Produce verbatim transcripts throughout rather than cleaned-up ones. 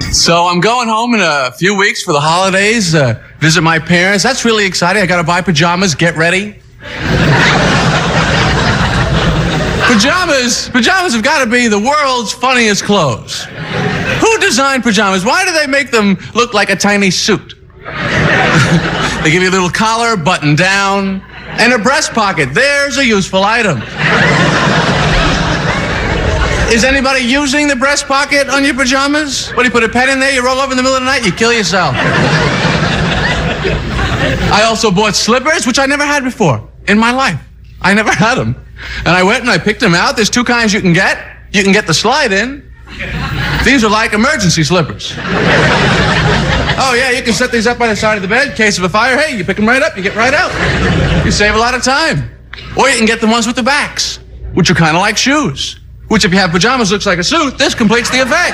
So I'm going home in a few weeks for the holidays, uh, visit my parents. That's really exciting. I got to buy pajamas, get ready. Pajamas, pajamas have got to be the world's funniest clothes. Who designed pajamas? Why do they make them look like a tiny suit? They give you a little collar, button down, and a breast pocket. There's a useful item. Is anybody using the breast pocket on your pajamas? What, do you put a pen in there, you roll over in the middle of the night, you kill yourself. I also bought slippers, which I never had before in my life. I never had them. And I went and I picked them out. There's two kinds you can get. You can get the slide in. These are like emergency slippers. Oh, yeah, you can set these up by the side of the bed in case of a fire. Hey, you pick them right up, you get right out. You save a lot of time. Or you can get the ones with the backs, which are kind of like shoes. Which, if you have pajamas, looks like a suit. This completes the effect.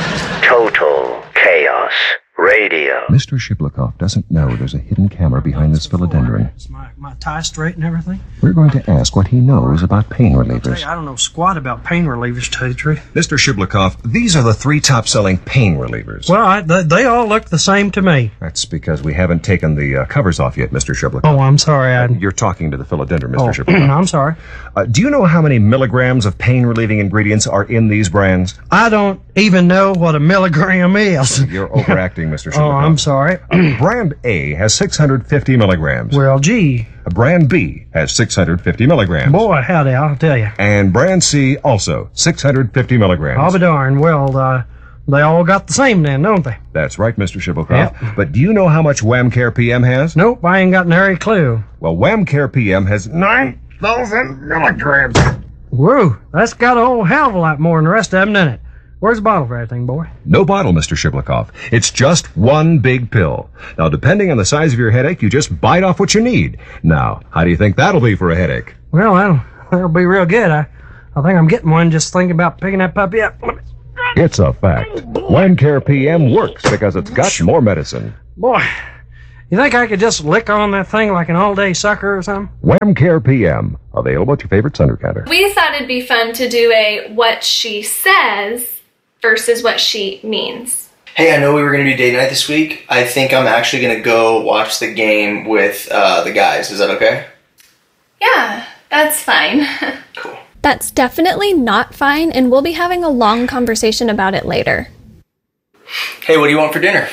Total Chaos Radio. Mister Shiblikov doesn't know there's a hidden camera behind this philodendron. Is my, my tie straight and everything? We're going to ask what he knows about pain I'll tell relievers. you, I don't know squat about pain relievers, to tell you the truth. Mister Shiblikov, these are the three top-selling pain relievers. Well, I, they, they all look the same to me. That's because we haven't taken the uh, covers off yet, Mister Shiblikov. Oh, I'm sorry. I... You're talking to the philodendron, Mister Oh, Shiblikov. I'm sorry. Uh, do you know how many milligrams of pain-relieving ingredients are in these brands? I don't even know what a milligram is. You're overacting, Mister Shiblikov. Oh, I'm sorry. Uh, brand A has six hundred fifty milligrams. Well, gee. Uh, brand B has six hundred fifty milligrams. Boy, howdy, I'll tell you. And brand C also six hundred fifty milligrams. I'll be darned. Well, uh, they all got the same then, don't they? That's right, Mister Shiblikov. Yep. But do you know how much Wham Care P M has? Nope, I ain't got nary clue. Well, Wham Care P M has nine thousand milligrams. Whoa, that's got a whole hell of a lot more than the rest of them, doesn't it? Where's the bottle for everything, boy? No bottle, Mister Shiblikov. It's just one big pill. Now, depending on the size of your headache, you just bite off what you need. Now, how do you think that'll be for a headache? Well, that'll, that'll be real good. I, I think I'm getting one just thinking about picking that puppy up. It's a fact. Wham Care P M works because it's got more medicine. Boy, you think I could just lick on that thing like an all-day sucker or something? Wham Care P M. Available at your favorite Sunder counter. We thought it'd be fun to do a what she says versus what she means. Hey, I know we were going to do date night this week. I think I'm actually going to go watch the game with uh, the guys. Is that okay? Yeah, that's fine. Cool. That's definitely not fine, and we'll be having a long conversation about it later. Hey, what do you want for dinner?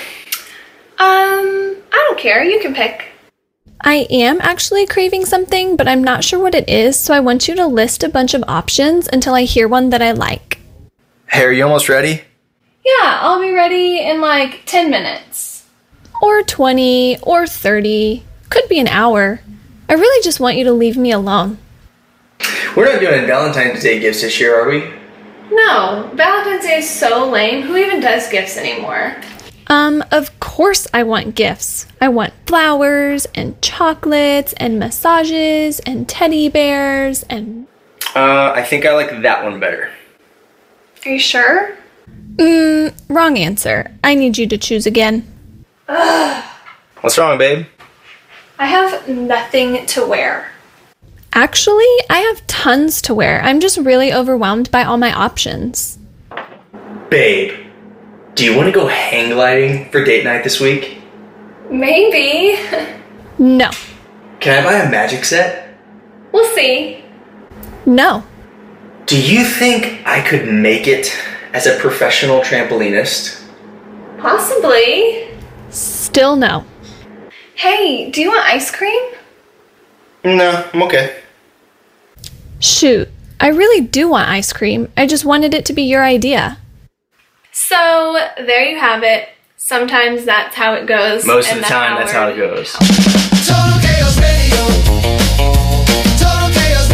Um, I don't care. You can pick. I am actually craving something, but I'm not sure what it is, so I want you to list a bunch of options until I hear one that I like. Hey, are you almost ready? Yeah, I'll be ready in like ten minutes. Or twenty, or thirty. Could be an hour. I really just want you to leave me alone. We're not doing Valentine's Day gifts this year, are we? No, Valentine's Day is so lame. Who even does gifts anymore? Um, of course I want gifts. I want flowers, and chocolates, and massages, and teddy bears, and... Uh, I think I like that one better. Are you sure? Mmm, wrong answer. I need you to choose again. Ugh. What's wrong, babe? I have nothing to wear. Actually, I have tons to wear. I'm just really overwhelmed by all my options. Babe, do you want to go hang gliding for date night this week? Maybe. No. Can I buy a magic set? We'll see. No. Do you think I could make it as a professional trampolinist? Possibly. Still no. Hey, do you want ice cream? No, I'm okay. Shoot, I really do want ice cream. I just wanted it to be your idea. So, there you have it. Sometimes that's how it goes. Most of the time, that's how it goes. Total Chaos Radio. Total Chaos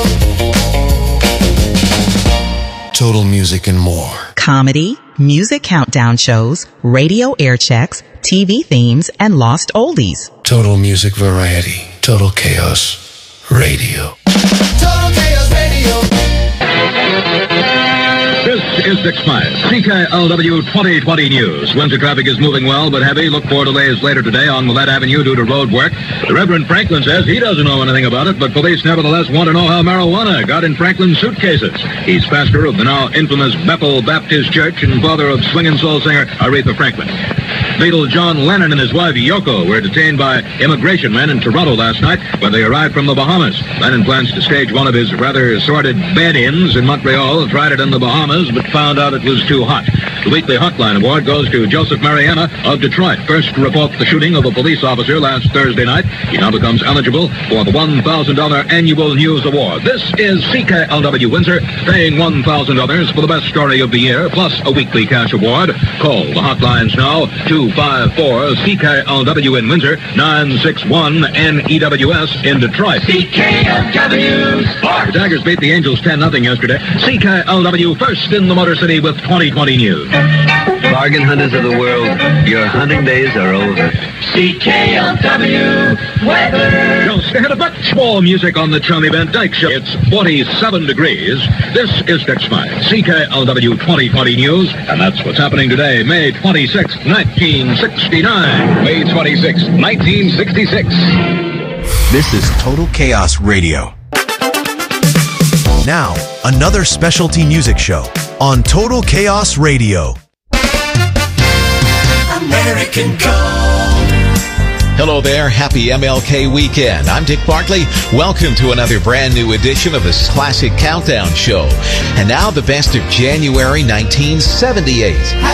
Radio. Total Music and more. Comedy, music countdown shows, radio air checks, T V themes, and lost oldies. Total Music Variety. Total Chaos Radio. Total Chaos Radio. This is six five. C K L W twenty twenty News. Windsor traffic is moving well but heavy. Look for delays later today on Millette Avenue due to road work. The Reverend Franklin says he doesn't know anything about it, but police nevertheless want to know how marijuana got in Franklin's suitcases. He's pastor of the now infamous Bethel Baptist Church and father of swinging soul singer Aretha Franklin. Beatle John Lennon and his wife Yoko were detained by immigration men in Toronto last night when they arrived from the Bahamas. Lennon plans to stage one of his rather sordid bed-ins in Montreal, tried it in the Bahamas, but found out it was too hot. The weekly Hotline Award goes to Joseph Mariana of Detroit, first to report the shooting of a police officer last Thursday night. He now becomes eligible for the one thousand dollars Annual News Award. This is C K L W Windsor, paying one thousand dollars for the best story of the year, plus a weekly cash award. Call the hotlines now, two five four C K L W in Windsor, nine six one N E W S in Detroit. C K L W Sports. The Tigers beat the Angels ten nothing yesterday. C K L W first in the Motor City with twenty twenty News. Bargain hunters of the world, your hunting days are over. C K L W weather. Just ahead of much more music on the Tommy Van Dyke Show. It's forty-seven degrees. This is six five. C K L W twenty twenty News, and that's what's happening today, May twenty-sixth, nineteen sixty-nine. May twenty-sixth, nineteen sixty-six. This is Total Chaos Radio. Now, another specialty music show on Total Chaos Radio. American Gold. Hello there. Happy M L K weekend. I'm Dick Bartley. Welcome to another brand new edition of this classic countdown show. And now the best of January nineteen seventy-eight.